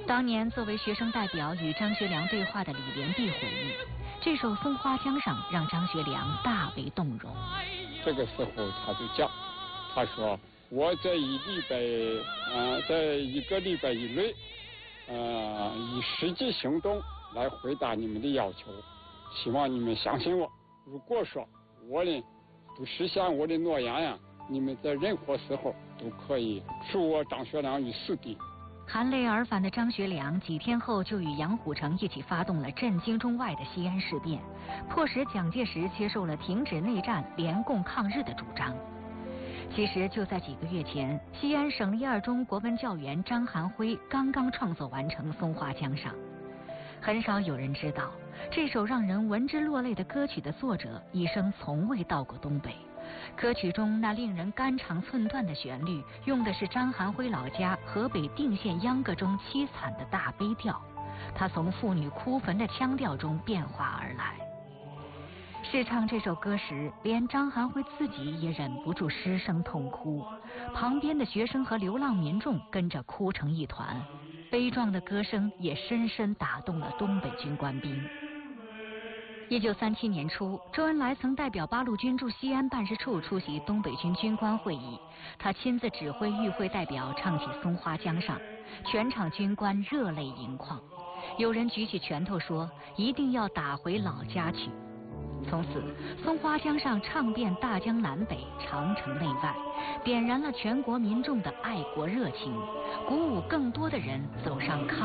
当年作为学生代表与张学良对话的李连璧回忆，这首《松花江上》让张学良大为动容。 这个时候他就讲，他说我这一个礼拜以内，以实际行动来回答你们的要求，希望你们相信我。如果说我呢不实现我的诺言呀，你们在任何时候都可以处我张学良于死地。 含泪而返的张学良几天后就与杨虎城一起发动了震惊中外的西安事变，迫使蒋介石接受了停止内战、联共抗日的主张。其实就在几个月前，西安省立二中国文教员张含辉刚刚创作完成《松花江上》。很少有人知道，这首让人闻之落泪的歌曲的作者一生从未到过东北。歌曲中那令人肝肠寸断的旋律，用的是张含辉老家河北定县秧歌中凄惨的大悲调，它从妇女哭坟的腔调中变化而来。试唱这首歌时，连张含辉自己也忍不住失声痛哭，旁边的学生和流浪民众跟着哭成一团，悲壮的歌声也深深打动了东北军官兵。1937年初，周恩来曾代表八路军驻西安办事处出席东北军军官会议，他亲自指挥与会代表唱起《松花江上》，全场军官热泪盈眶，有人举起拳头说一定要打回老家去。从此，松花江上唱遍大江南北、长城内外，点燃了全国民众的爱国热情，鼓舞更多的人走上抗